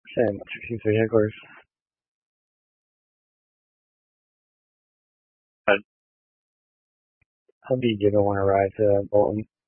Sam, 263 headquarters. I'll be given when I arrive to Bolton.